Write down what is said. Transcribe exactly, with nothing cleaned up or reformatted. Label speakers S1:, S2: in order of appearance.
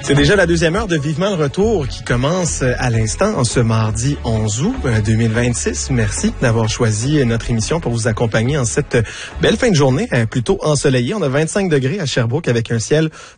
S1: C'est déjà la deuxième heure de Vivement le Retour qui commence à l'instant, en ce mardi onze août deux mille vingt-six. Merci d'avoir choisi notre émission pour vous accompagner en cette belle fin de journée, plutôt ensoleillée. On a vingt-cinq degrés à Sherbrooke avec un ciel